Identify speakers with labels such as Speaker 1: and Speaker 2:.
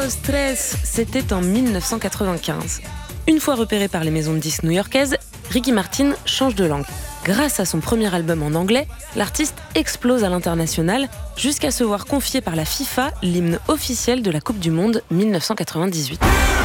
Speaker 1: los tres, c'était en 1995. Une fois repéré par les maisons de disques new-yorkaises, Ricky Martin change de langue. Grâce à son premier album en anglais, l'artiste explose à l'international jusqu'à se voir confier par la FIFA l'hymne officiel de la Coupe du Monde 1998.